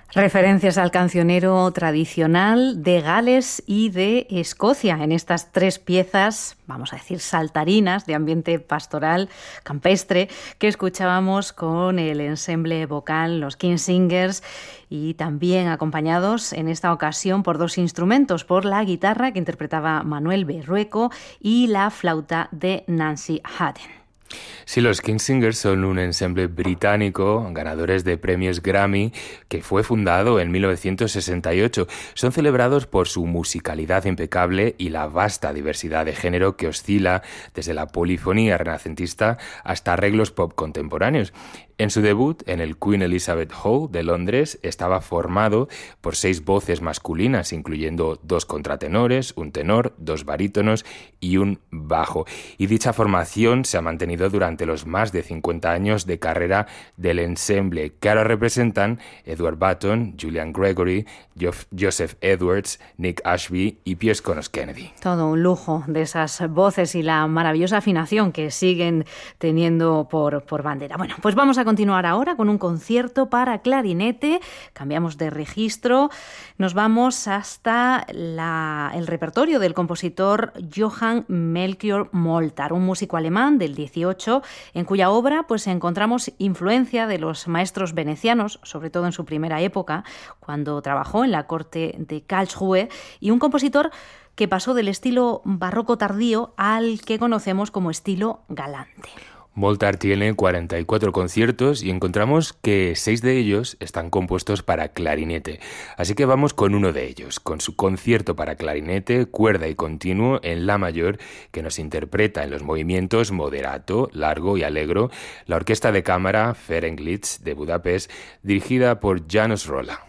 Referencias al cancionero tradicional de Gales y de Escocia en estas tres piezas, vamos a decir saltarinas, de ambiente pastoral, campestre, que escuchábamos con el ensemble vocal, los Kingsingers, y también acompañados en esta ocasión por dos instrumentos, por la guitarra que interpretaba Manuel Berrueco y la flauta de Nancy Haden. Sí, los Kingsingers son un ensemble británico, ganadores de premios Grammy, que fue fundado en 1968. Son celebrados por su musicalidad impecable y la vasta diversidad de género que oscila desde la polifonía renacentista hasta arreglos pop contemporáneos. En su debut, en el Queen Elizabeth Hall de Londres, estaba formado por 6 voces masculinas, incluyendo 2 contratenores, un tenor, 2 barítonos y un bajo. Y dicha formación se ha mantenido durante los más de 50 años de carrera del ensemble, que ahora representan Edward Button, Julian Gregory, Joseph Edwards, Nick Ashby y Piers Connors Kennedy. Todo un lujo de esas voces y la maravillosa afinación que siguen teniendo por bandera. Bueno, pues vamos a continuar ahora con un concierto para clarinete. Cambiamos de registro. Nos vamos hasta el repertorio del compositor Johann Melchior Moltár, un músico alemán del 18, en cuya obra pues encontramos influencia de los maestros venecianos, sobre todo en su primera época, cuando trabajó en la corte de Karlsruhe, y un compositor que pasó del estilo barroco tardío al que conocemos como estilo galante. Moltár tiene 44 conciertos y encontramos que 6 de ellos están compuestos para clarinete. Así que vamos con uno de ellos, con su concierto para clarinete, cuerda y continuo en la mayor, que nos interpreta en los movimientos moderato, largo y allegro la Orquesta de Cámara Ferenc Liszt de Budapest, dirigida por János Róla.